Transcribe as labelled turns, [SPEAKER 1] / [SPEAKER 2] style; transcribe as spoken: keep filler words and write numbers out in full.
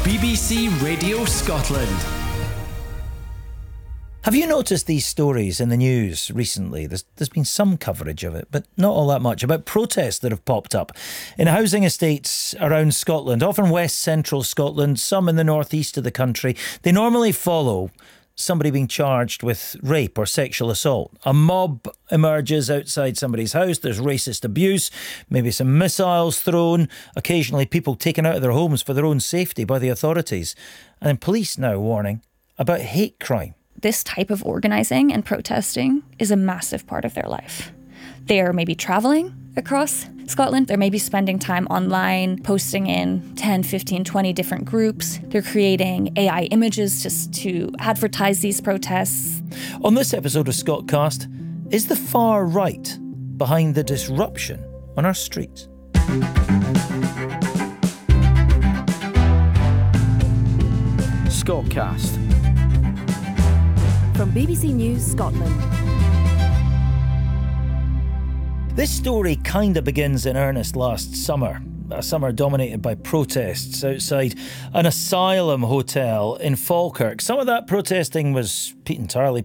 [SPEAKER 1] B B C Radio Scotland.
[SPEAKER 2] Have you noticed these stories in the news recently? There's, there's been some coverage of it, but not all that much, about protests that have popped up in housing estates around Scotland, often west central Scotland, some in the northeast of the country. They normally follow somebody being charged with rape or sexual assault. A mob emerges outside somebody's house, there's racist abuse, maybe some missiles thrown, occasionally people taken out of their homes for their own safety by the authorities. And then police now warning about hate crime.
[SPEAKER 3] This type of organising and protesting is a massive part of their life. They are maybe travelling across Scotland. They're maybe spending time online, posting in ten, fifteen, twenty different groups. They're creating A I images just to advertise these protests.
[SPEAKER 2] On this episode of Scotcast, is the far right behind the disruption on our streets?
[SPEAKER 1] Scotcast.
[SPEAKER 4] From B B C News Scotland.
[SPEAKER 2] This story kind of begins in earnest last summer. A summer dominated by protests outside an asylum hotel in Falkirk. Some of that protesting was entirely